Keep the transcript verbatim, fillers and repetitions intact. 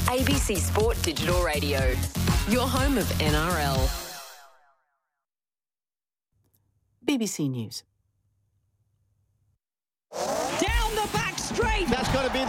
A B C Sport Digital Radio, your home of N R L. B B C News. Down the back straight. That's got to be the